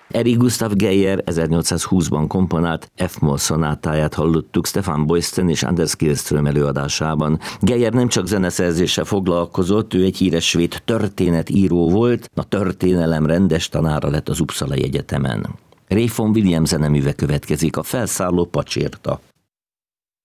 Erich Gustav Geyer 1820-ban komponált F-moll szonátáját hallottuk Stefan Boysen és Anders Kihlström előadásában. Geyer nem csak zeneszerzéssel foglalkozott, ő egy híres svéd történetíró volt, a történelem rendes tanára lett az Uppsalai Egyetemen. Ray Vaughan Williams zeneműve következik, a Felszálló pacsirta.